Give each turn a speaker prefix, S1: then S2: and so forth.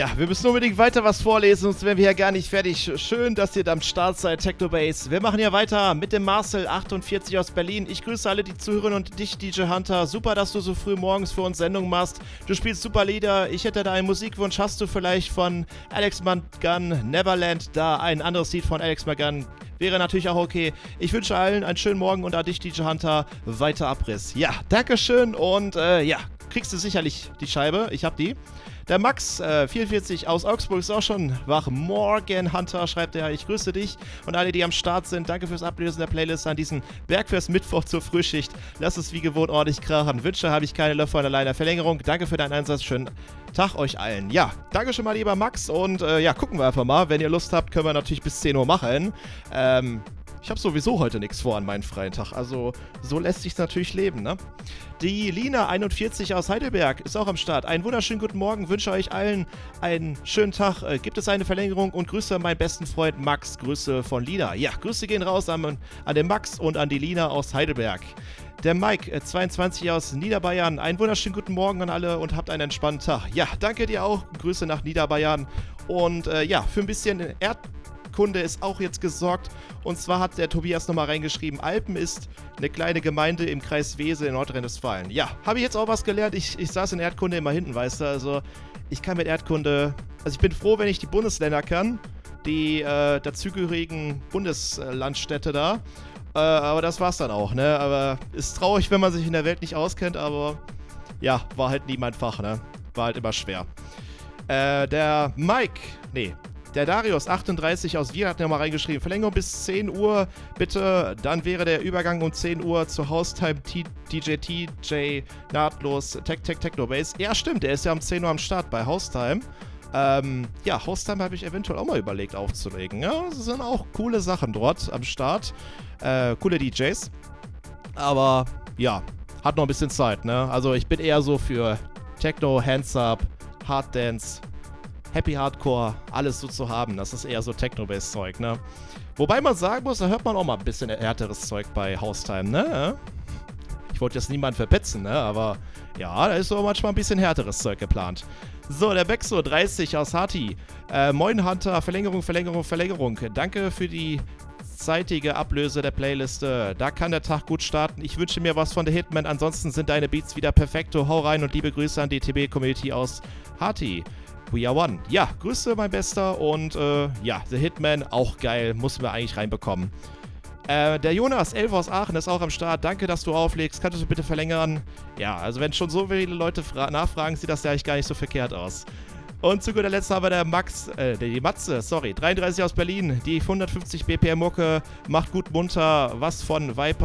S1: Ja, wir müssen unbedingt weiter was vorlesen, sonst wären wir ja gar nicht fertig. Schön, dass ihr am Start seid, Technobase. Wir machen ja weiter mit dem Marcel, 48 aus Berlin. Ich grüße alle, die zuhören und dich, DJ Hunter. Super, dass du so früh morgens für uns Sendung machst. Du spielst super Lieder. Ich hätte da einen Musikwunsch. Hast du vielleicht von Alex McGunn, Neverland, da ein anderes Lied von Alex McGunn? Wäre natürlich auch okay. Ich wünsche allen einen schönen Morgen und an dich, DJ Hunter, weiter Abriss. Ja, Dankeschön und ja, kriegst du sicherlich die Scheibe. Ich hab die. Der Max, 44 aus Augsburg, ist auch schon wach. Morgen Hunter, schreibt er, ich grüße dich und alle, die am Start sind. Danke fürs Ablösen der Playlist an diesem Bergfest-Mittwoch zur Frühschicht. Lass es wie gewohnt ordentlich krachen. Wünsche habe ich keine Löffel an alleiner Verlängerung. Danke für deinen Einsatz. Schönen Tag euch allen. Ja, danke schon mal, lieber Max. Und ja, gucken wir einfach mal. Wenn ihr Lust habt, können wir natürlich bis 10 Uhr machen. Ich habe sowieso heute nichts vor an meinem freien Tag, also so lässt sich's natürlich leben, ne? Die Lina, 41 aus Heidelberg, ist auch am Start. Einen wunderschönen guten Morgen, wünsche euch allen einen schönen Tag. Gibt es eine Verlängerung und Grüße an meinen besten Freund Max. Grüße von Lina. Ja, Grüße gehen raus an den Max und an die Lina aus Heidelberg. Der Mike, 22 aus Niederbayern. Einen wunderschönen guten Morgen an alle und habt einen entspannten Tag. Ja, danke dir auch. Grüße nach Niederbayern. Und ja, für ein bisschen Erdkunde ist auch jetzt gesorgt. Und zwar hat der Tobias nochmal reingeschrieben, Alpen ist eine kleine Gemeinde im Kreis Wesel in Nordrhein-Westfalen. Ja, habe ich jetzt auch was gelernt. Ich saß in Erdkunde immer hinten, weißt du. Also ich kann mit Erdkunde, also ich bin froh, wenn ich die Bundesländer kann, die dazugehörigen Bundeslandstädte da. Aber das war's dann auch, ne? Aber ist traurig, wenn man sich in der Welt nicht auskennt, aber ja, war halt nie mein Fach, ne? War halt immer schwer. Der Darius, 38 aus Wien, hat nochmal reingeschrieben, Verlängerung bis 10 Uhr, bitte, dann wäre der Übergang um 10 Uhr zu Haustime DJ nahtlos Technobase. Ja, stimmt, der ist ja um 10 Uhr am Start bei Haustime. Ja, Haustime habe ich eventuell auch mal überlegt aufzulegen. Ja, das sind auch coole Sachen dort am Start. Coole DJs. Aber ja, hat noch ein bisschen Zeit, ne? Also ich bin eher so für Techno, Hands Up, Hard Dance, Happy Hardcore, alles so zu haben. Das ist eher so Techno-Based-Zeug, ne? Wobei man sagen muss, da hört man auch mal ein bisschen härteres Zeug bei Haustime, ne? Ich wollte jetzt niemanden verpetzen, ne? Aber ja, da ist auch manchmal ein bisschen härteres Zeug geplant. So, der Bexo, 30 aus Hati. Moin Hunter, Verlängerung. Danke für die zeitige Ablöse der Playliste. Da kann der Tag gut starten. Ich wünsche mir was von der Hitman. Ansonsten sind deine Beats wieder perfekto. Hau rein und liebe Grüße an die TB-Community aus Hati. We are one. Ja, Grüße, mein Bester. Und ja, The Hitman, auch geil. Muss man eigentlich reinbekommen. Der Jonas, 11 aus Aachen, ist auch am Start. Danke, dass du auflegst. Kannst du bitte verlängern? Ja, also wenn schon so viele Leute nachfragen, sieht das ja eigentlich gar nicht so verkehrt aus. Und zu guter Letzt haben wir die Matze, 33 aus Berlin. Die 150 BPM Mucke macht gut munter. Was von Viper